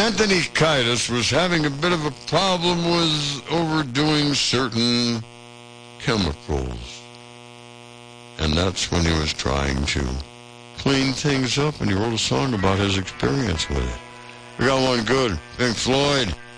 Anthony Kiedis was having a bit of a problem with overdoing certain chemicals. And that's when he was trying to clean things up, and he wrote a song about his experience with it. We got one good. Pink Floyd,